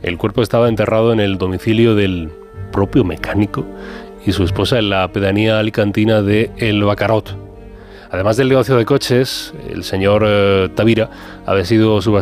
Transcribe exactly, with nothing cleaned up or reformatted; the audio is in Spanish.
El cuerpo estaba enterrado en el domicilio del propio mecánico y su esposa en la pedanía alicantina de El Bacarot. Además del negocio de coches, el señor eh, Tavira había sido subastador